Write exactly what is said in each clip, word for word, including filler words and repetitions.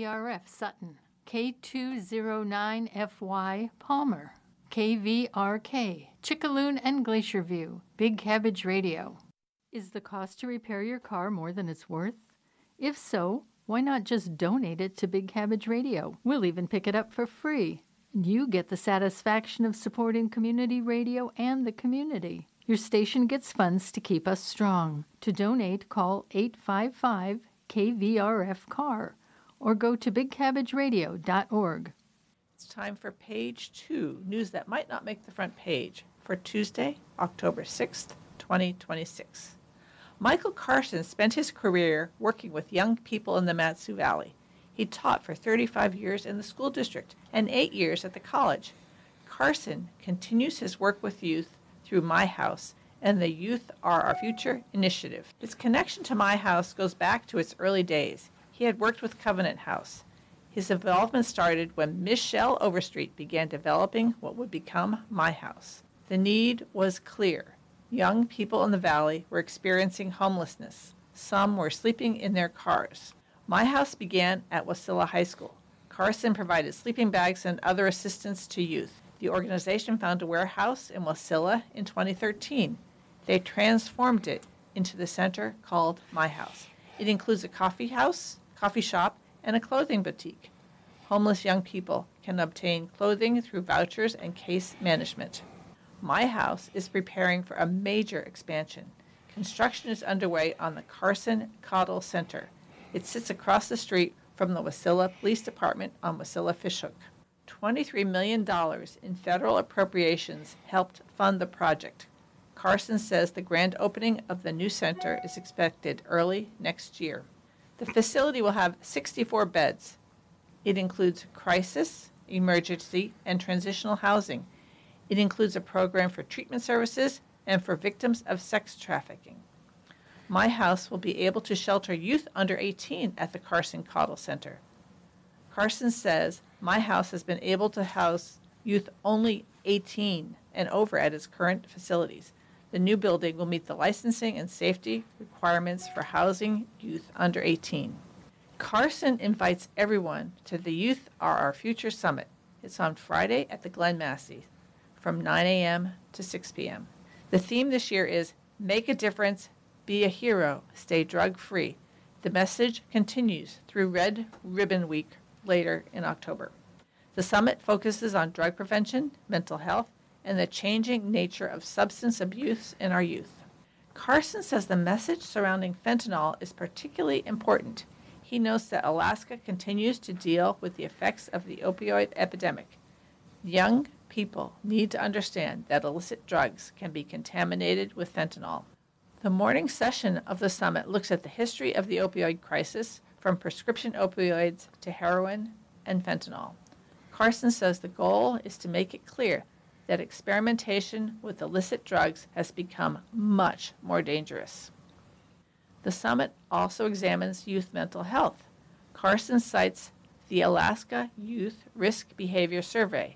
V R F Sutton, K two oh nine F Y Palmer, K V R K Chickaloon and Glacier View, Big Cabbage Radio. Is the cost to repair your car more than it's worth? If so, why not just donate it to Big Cabbage Radio? We'll even pick it up for free. You get the satisfaction of supporting community radio and the community. Your station gets funds to keep us strong. To donate, call eight five five K V R F C A R or go to big cabbage radio dot org. It's time for page two, news that might not make the front page, for Tuesday, October sixth, twenty twenty-six. Michael Carson spent his career working with young people in the Mat-Su Valley. He taught for thirty-five years in the school district and eight years at the college. Carson continues his work with youth through My House and the Youth Are Our Future initiative. His connection to My House goes back to its early days. He had worked with Covenant House. His involvement started when Michelle Overstreet began developing what would become My House. The need was clear. Young people in the valley were experiencing homelessness. Some were sleeping in their cars. My House began at Wasilla High School. Carson provided sleeping bags and other assistance to youth. The organization found a warehouse in Wasilla in twenty thirteen. They transformed it into the center called My House. It includes a coffee house, coffee shop, and a clothing boutique. Homeless young people can obtain clothing through vouchers and case management. My House is preparing for a major expansion. Construction is underway on the Carson Cottle Center. It sits across the street from the Wasilla Police Department on Wasilla Fishhook. twenty-three million dollars in federal appropriations helped fund the project. Carson says the grand opening of the new center is expected early next year. The facility will have sixty-four beds. It includes crisis, emergency, and transitional housing. It includes a program for treatment services and for victims of sex trafficking. My House will be able to shelter youth under eighteen at the Carson Cottle Center. Carson says My House has been able to house youth only eighteen and over at its current facilities. The new building will meet the licensing and safety requirements for housing youth under eighteen. Carson invites everyone to the Youth Are Our Future Summit. It's on Friday at the Glen Massey from nine a.m. to six p.m. The theme this year is Make a Difference, Be a Hero, Stay Drug-Free. The message continues through Red Ribbon Week later in October. The summit focuses on drug prevention, mental health, and the changing nature of substance abuse in our youth. Carson says the message surrounding fentanyl is particularly important. He notes that Alaska continues to deal with the effects of the opioid epidemic. Young people need to understand that illicit drugs can be contaminated with fentanyl. The morning session of the summit looks at the history of the opioid crisis, from prescription opioids to heroin and fentanyl. Carson says the goal is to make it clear that experimentation with illicit drugs has become much more dangerous. The summit also examines youth mental health. Carson cites the Alaska Youth Risk Behavior Survey.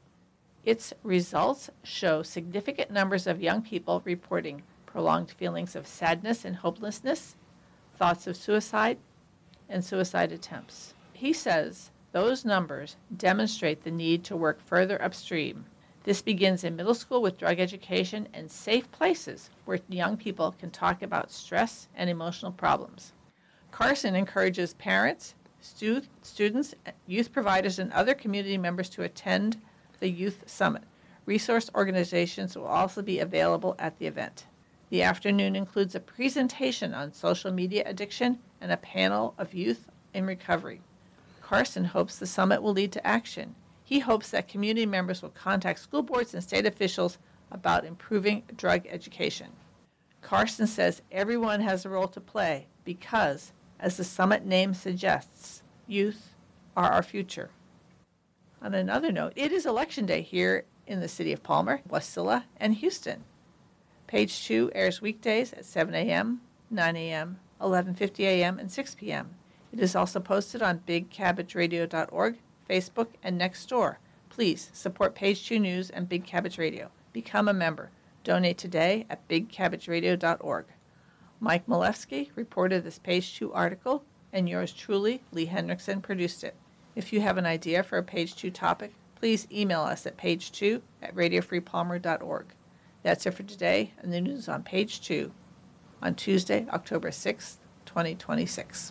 Its results show significant numbers of young people reporting prolonged feelings of sadness and hopelessness, thoughts of suicide, and suicide attempts. He says those numbers demonstrate the need to work further upstream. This begins in middle school with drug education and safe places where young people can talk about stress and emotional problems. Carson encourages parents, stu- students, youth providers, and other community members to attend the Youth Summit. Resource organizations will also be available at the event. The afternoon includes a presentation on social media addiction and a panel of youth in recovery. Carson hopes the summit will lead to action. He hopes that community members will contact school boards and state officials about improving drug education. Carson says everyone has a role to play because, as the summit name suggests, youth are our future. On another note, it is Election Day here in the city of Palmer, Wasilla, and Houston. Page two airs weekdays at seven a.m., nine a.m., eleven fifty a.m., and six p.m. It is also posted on big cabbage radio dot org, Facebook, and Nextdoor. Please support Page two News and Big Cabbage Radio. Become a member. Donate today at big cabbage radio dot org. Mike Malewski reported this Page two article, and yours truly, Lee Hendrickson, produced it. If you have an idea for a Page Two topic, please email us at page two at radio free palmer dot org. That's it for today, and the news on Page Two on Tuesday, October sixth, twenty twenty-six.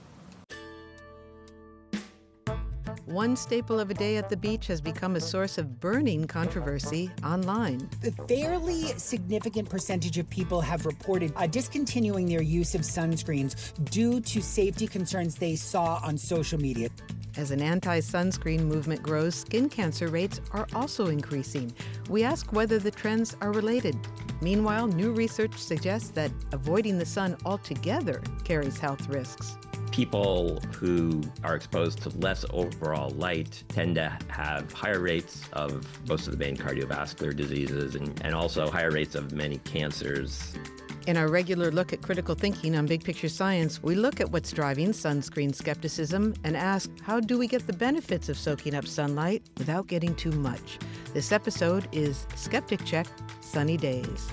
One staple of a day at the beach has become a source of burning controversy online. A fairly significant percentage of people have reported uh, discontinuing their use of sunscreens due to safety concerns they saw on social media. As an anti-sunscreen movement grows, skin cancer rates are also increasing. We ask whether the trends are related. Meanwhile, new research suggests that avoiding the sun altogether carries health risks. People who are exposed to less overall light tend to have higher rates of most of the main cardiovascular diseases and, and also higher rates of many cancers. In our regular look at critical thinking on Big Picture Science, we look at what's driving sunscreen skepticism and ask, how do we get the benefits of soaking up sunlight without getting too much? This episode is Skeptic Check, Sunny Days.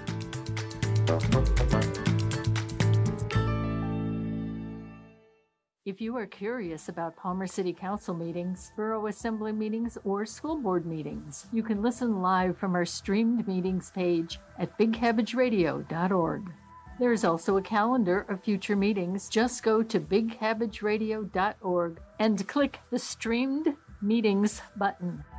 If you are curious about Palmer City Council meetings, Borough Assembly meetings, or school board meetings, you can listen live from our streamed meetings page at big cabbage radio dot org. There is also a calendar of future meetings. Just go to big cabbage radio dot org and click the Streamed Meetings button.